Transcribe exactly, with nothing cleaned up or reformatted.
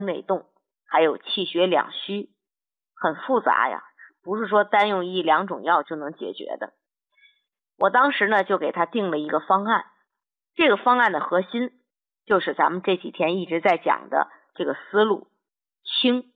内动，还有气血两虚，很复杂呀，不是说单用一两种药就能解决的。我当时呢就给他定了一个方案，这个方案的核心就是咱们这几天一直在讲的这个思路：清、